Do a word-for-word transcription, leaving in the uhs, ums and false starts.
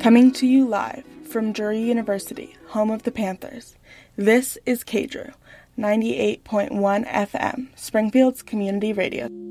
Coming to you live from Drury University, home of the Panthers, this is K-Drew, ninety-eight point one F M, Springfield's community radio.